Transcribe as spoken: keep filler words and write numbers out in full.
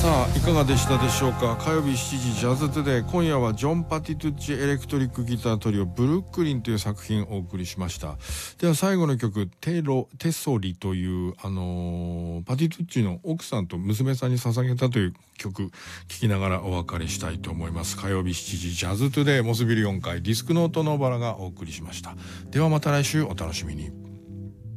さあいかがでしたでしょうか。火曜日しちじジャズトゥデイ、今夜はジョン・パティトゥッチエレクトリックギタートリオブルックリンという作品をお送りしました。では最後の曲テロテソリという、あのー、パティトゥッチの奥さんと娘さんに捧げたという曲聴きながらお別れしたいと思います。火曜日しちじジャズトゥデイ、モスビルよんかいディスクノートのバラがお送りしました。ではまた来週お楽しみに。